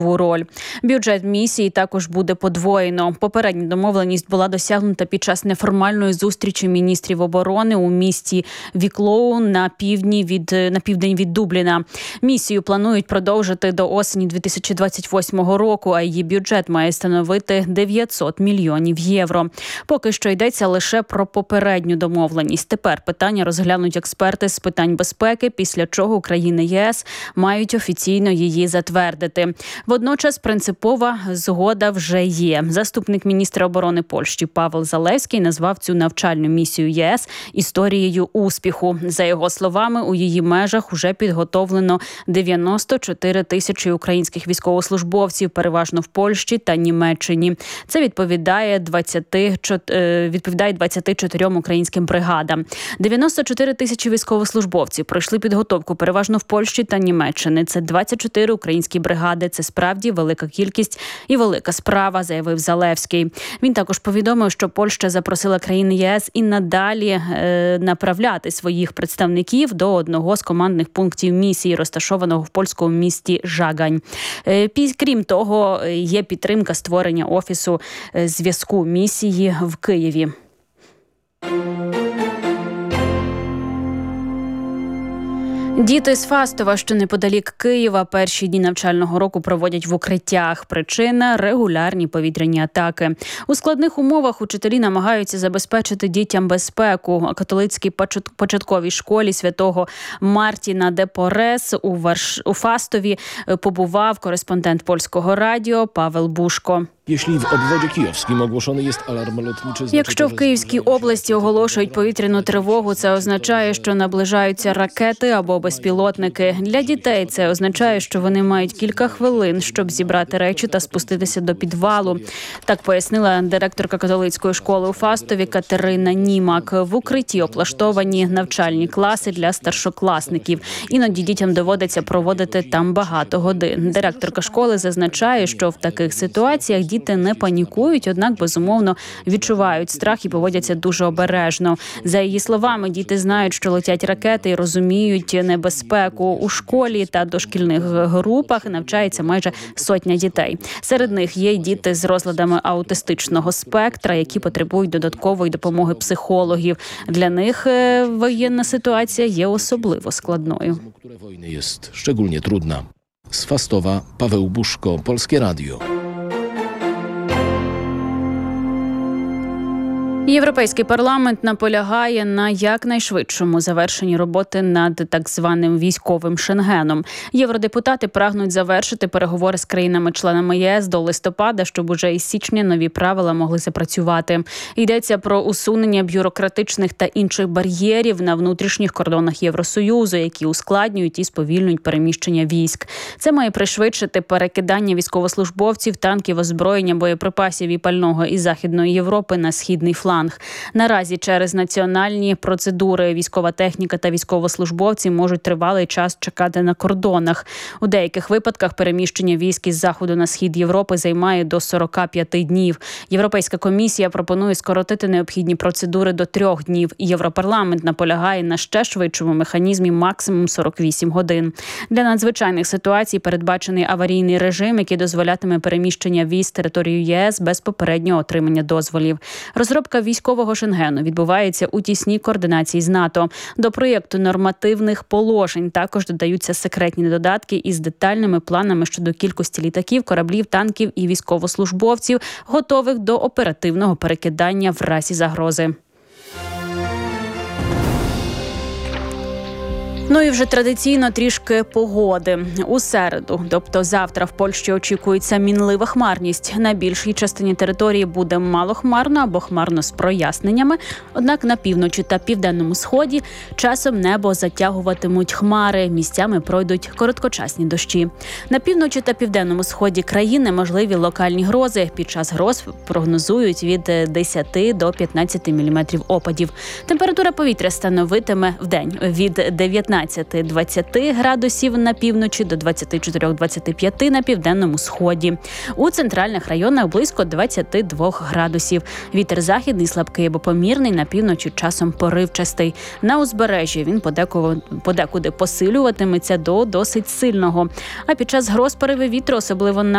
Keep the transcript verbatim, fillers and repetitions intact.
роль. Бюджет місії також буде подвоєно. Попередня домовленість була досягнута під час неформальної зустрічі міністрів оборони у місті Віклоу на півдні від на південь від Дубліна. Місію планують продовжити до осені дві тисячі двадцять восьмого року, а її бюджет має становити дев'ятсот мільйонів євро. Поки що йдеться лише про попередню домовленість. Тепер питання розглянуть експерти з питань безпеки, після чого країни ЄС мають офіційно її затвердити. Водночас принципова згода вже є. Заступник міністра оборони Польщі Павел Залевський назвав цю навчальну місію ЄС історією успіху. За його словами, у її межах уже підготовлено дев'яносто чотири тисячі українських військовослужбовців, переважно в Польщі та Німеччині. Це відповідає двадцяти, відповідає двадцяти чотирьом українським бригадам. дев'яносто чотири тисячі військовослужбовців пройшли підготовку переважно в Польщі та Німеччині. Це двадцять чотири українські бригади. Це справді велика кількість і велика справа, заявив Залевський. Він також повідомив, що Польща запросила країни ЄС і надалі е, направляти своїх представників до одного з командних пунктів місії, розташованого в польському місті Жагань. Е, крім того, є підтримка створення офісу зв'язку місії в Києві. Діти з Фастова, що неподалік Києва, перші дні навчального року проводять в укриттях. Причина – регулярні повітряні атаки. У складних умовах учителі намагаються забезпечити дітям безпеку. У католицькій початковій школі святого Мартіна де Порес у, Варш... у Фастові побував кореспондент Польського радіо Павел Бушко. Якщо в Київській області оголошують повітряну тривогу, це означає, що наближаються ракети або безпілотники. Для дітей це означає, що вони мають кілька хвилин, щоб зібрати речі та спуститися до підвалу. Так пояснила директорка католицької школи у Фастові Катерина Німак. В укритті облаштовані навчальні класи для старшокласників. Іноді дітям доводиться проводити там багато годин. Директорка школи зазначає, що в таких ситуаціях діти не панікують, однак, безумовно, відчувають страх і поводяться дуже обережно. За її словами, діти знають, що летять ракети і розуміють небезпеку. У школі та дошкільних групах навчається майже сотня дітей. Серед них є й діти з розладами аутистичного спектра, які потребують додаткової допомоги психологів. Для них воєнна ситуація є особливо складною. Війна є szczególnie trudna. З Фастова Павел Бушко, Польське радіо. Європейський парламент наполягає на якнайшвидшому завершенні роботи над так званим військовим Шенгеном. Євродепутати прагнуть завершити переговори з країнами-членами ЄС до листопада, щоб уже із січня нові правила могли запрацювати. Йдеться про усунення бюрократичних та інших бар'єрів на внутрішніх кордонах Євросоюзу, які ускладнюють і сповільнюють переміщення військ. Це має пришвидшити перекидання військовослужбовців, танків, озброєння, боєприпасів і пального із Західної Європи на східний фланг. Наразі через національні процедури військова техніка та військовослужбовці можуть тривалий час чекати на кордонах. У деяких випадках переміщення військ із заходу на схід Європи займає до сорок п'ять днів. Європейська комісія пропонує скоротити необхідні процедури до трьох днів. Європарламент наполягає на ще швидшому механізмі максимум сорок вісім годин. Для надзвичайних ситуацій передбачений аварійний режим, який дозволятиме переміщення військ територію ЄС без попереднього отримання дозволів. Розробка військового Шенгену відбувається у тісній координації з НАТО. До проєкту нормативних положень також додаються секретні додатки із детальними планами щодо кількості літаків, кораблів, танків і військовослужбовців, готових до оперативного перекидання в разі загрози. Ну і вже традиційно трішки погоди. У середу, тобто завтра, в Польщі очікується мінлива хмарність. На більшій частині території буде малохмарно або хмарно з проясненнями. Однак на півночі та південному сході часом небо затягуватимуть хмари, місцями пройдуть короткочасні дощі. На півночі та південному сході країни можливі локальні грози. Під час гроз прогнозують від десяти до п'ятнадцяти міліметрів опадів. Температура повітря становитиме вдень від дев'ятнадцяти двадцяти градусів на півночі до двадцять чотири двадцять п'ять на південному сході. У центральних районах близько двадцять два градусів. Вітер західний слабкий або помірний, на півночі часом поривчастий. На узбережжі він подекуди, подекуди посилюватиметься до досить сильного. А під час гроз пориви вітру, особливо на